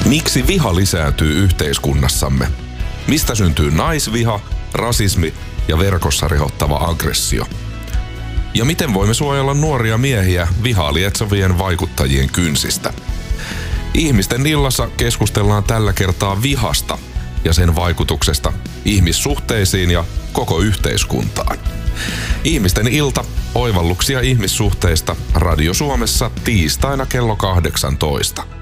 Miksi viha lisääntyy yhteiskunnassamme? Mistä syntyy naisviha, rasismi ja verkossa rehottava aggressio? Ja miten voimme suojella nuoria miehiä vihaa lietsovien vaikuttajien kynsistä? Ihmisten illassa keskustellaan tällä kertaa vihasta ja sen vaikutuksesta ihmissuhteisiin ja koko yhteiskuntaan. Ihmisten ilta, oivalluksia ihmissuhteista Radio Suomessa tiistaina kello 18.